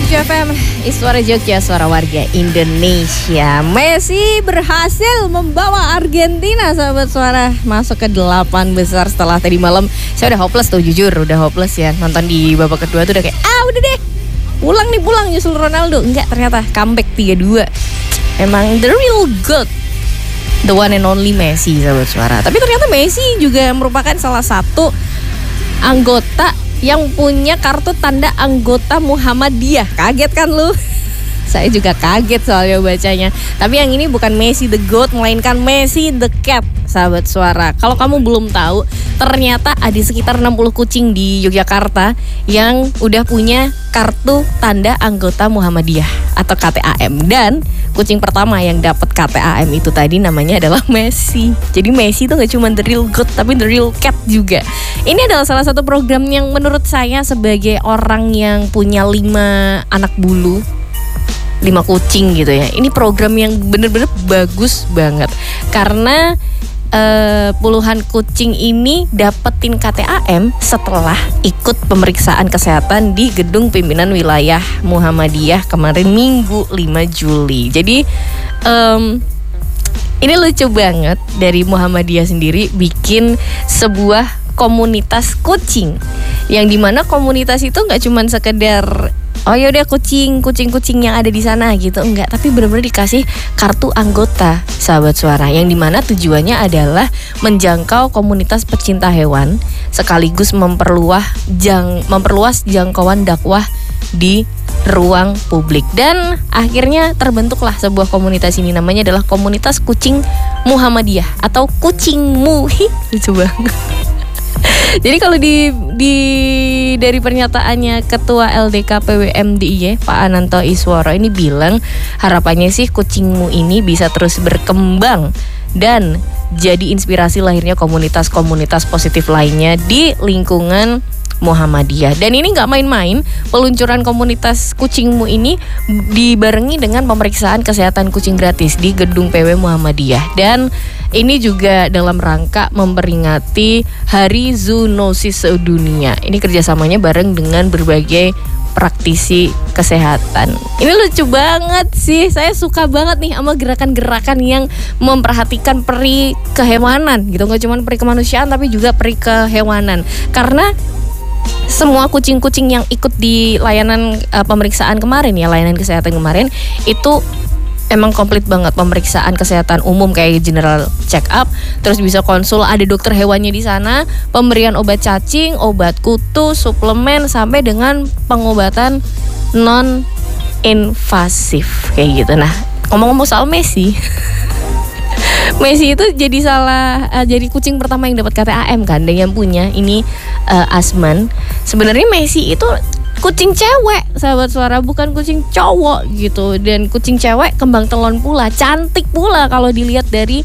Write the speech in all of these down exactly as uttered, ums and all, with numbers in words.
tujuh F M, Suara Jogja, suara warga Indonesia. Messi berhasil membawa Argentina, sahabat suara, masuk ke delapan besar setelah tadi malam. Saya udah hopeless tuh, jujur udah hopeless ya. Nonton di babak kedua tuh udah kayak, ah udah deh, pulang nih pulang nyusul Ronaldo. Enggak, ternyata comeback tiga dua. Emang the real good, the one and only Messi, sahabat suara. Tapi ternyata Messi juga merupakan salah satu anggota yang punya kartu tanda anggota Muhammadiyah. Kaget kan lu? Saya juga kaget soalnya bacanya. Tapi yang ini bukan Messi the GOAT, melainkan Messi the Cat, sahabat suara. Kalau kamu belum tahu, ternyata ada sekitar enam puluh kucing di Yogyakarta yang udah punya kartu tanda anggota Muhammadiyah atau K T A M. Dan kucing pertama yang dapat K T A M itu tadi namanya adalah Messi. Jadi Messi itu gak cuma the real GOAT, tapi the real cat juga. Ini adalah salah satu program yang menurut saya sebagai orang yang punya lima anak bulu, lima kucing gitu ya, ini program yang bener-bener bagus banget. Karena uh, puluhan kucing ini dapetin K T A M setelah ikut pemeriksaan kesehatan di Gedung Pimpinan Wilayah Muhammadiyah kemarin Minggu lima Juli. Jadi um, ini lucu banget, dari Muhammadiyah sendiri bikin sebuah komunitas kucing, yang dimana komunitas itu nggak cuma sekedar oh yaudah kucing kucing-kucing yang ada di sana gitu, enggak, tapi benar-benar dikasih kartu anggota, sahabat suara, yang dimana tujuannya adalah menjangkau komunitas pecinta hewan sekaligus memperluas jang memperluas jangkauan dakwah di ruang publik. Dan akhirnya terbentuklah sebuah komunitas ini, namanya adalah Komunitas Kucing Muhammadiyah atau Kucingmu. Lucu banget. Jadi kalau di, di dari pernyataannya Ketua L D K P W M D I Y Pak Ananto Isworo ini bilang, harapannya sih kucingmu ini bisa terus berkembang dan jadi inspirasi lahirnya komunitas-komunitas positif lainnya di lingkungan Muhammadiyah. Dan ini gak main-main, peluncuran komunitas kucingmu ini dibarengi dengan pemeriksaan kesehatan kucing gratis di Gedung P W Muhammadiyah. Dan ini juga dalam rangka memperingati Hari Zoonosis Sedunia. Ini kerjasamanya bareng dengan berbagai praktisi kesehatan. Ini lucu banget sih. Saya suka banget nih sama gerakan-gerakan yang memperhatikan peri kehewanan gitu. Gak cuma peri kemanusiaan tapi juga peri kehewanan. Karena semua kucing-kucing yang ikut di layanan uh, pemeriksaan kemarin ya, layanan kesehatan kemarin itu emang komplit banget, pemeriksaan kesehatan umum kayak general check up, terus bisa konsul, ada dokter hewannya di sana, pemberian obat cacing, obat kutu, suplemen, sampai dengan pengobatan non invasif kayak gitu. Nah, ngomong-ngomong soal Messi, Messi itu jadi salah uh, jadi kucing pertama yang dapat K T A M kan, dan yang punya ini uh, Asman. Sebenarnya Messi itu kucing cewek, sahabat suara, bukan kucing cowok gitu. Dan kucing cewek kembang telon pula, cantik pula kalau dilihat dari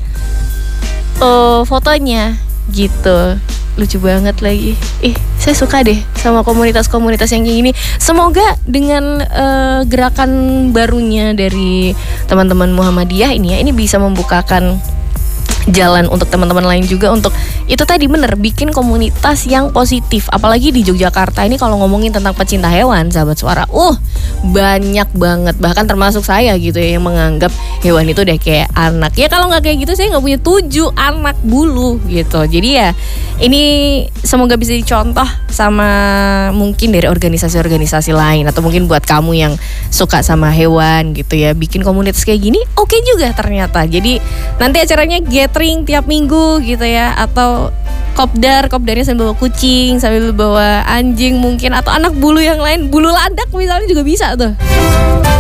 uh, fotonya gitu. Lucu banget lagi. Ih, saya suka deh sama komunitas-komunitas yang kayak gini. Semoga dengan uh, gerakan barunya dari teman-teman Muhammadiyah ini ya, ini bisa membukakan jalan untuk teman-teman lain juga untuk itu tadi, bener, bikin komunitas yang positif. Apalagi di Yogyakarta ini kalau ngomongin tentang pecinta hewan, sahabat suara, uh banyak banget, bahkan termasuk saya gitu ya, yang menganggap hewan itu udah kayak anak. Ya kalau nggak kayak gitu saya nggak punya tujuh anak bulu gitu. Jadi ya ini semoga bisa dicontoh sama mungkin dari organisasi-organisasi lain, atau mungkin buat kamu yang suka sama hewan gitu ya, bikin komunitas kayak gini oke okay juga ternyata. Jadi nanti acaranya gathering tiap minggu gitu ya, atau kopdar, kopdarnya sambil bawa kucing, sambil bawa anjing mungkin, atau anak bulu yang lain, bulu landak misalnya juga bisa tuh.